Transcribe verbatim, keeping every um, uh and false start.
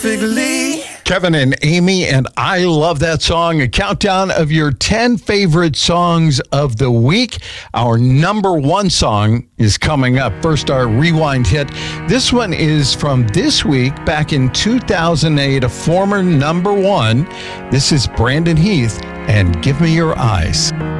Perfectly. Kevin and Amy, and I love that song. A countdown of your ten favorite songs of the week. Our number one song is coming up. First, our rewind hit. This one is from this week, back in two thousand eight, a former number one. This is Brandon Heath and Give Me Your Eyes.